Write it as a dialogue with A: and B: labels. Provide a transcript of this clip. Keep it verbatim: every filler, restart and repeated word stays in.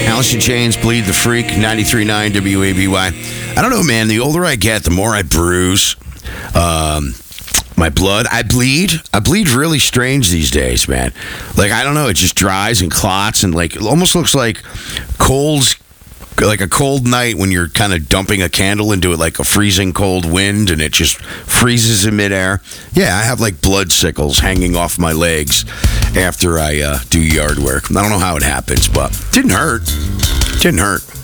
A: Alice in Chains, Bleed the Freak, ninety-three point nine W A B Y. I don't know, man. The older I get, the more I bruise. Um, my blood, I bleed. I bleed really strange these days, man. Like, I don't know. It just dries and clots and, like, it almost looks like colds. Like a cold night when you're kind of dumping a candle into it, like a freezing cold wind, and it just freezes in midair. Yeah, I have like blood sickles hanging off my legs after I uh, do yard work. I don't know how it happens, but it didn't hurt. It didn't hurt.